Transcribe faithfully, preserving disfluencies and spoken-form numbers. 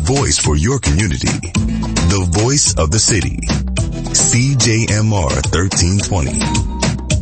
voice for your community. The voice of the city. C J M R thirteen twenty.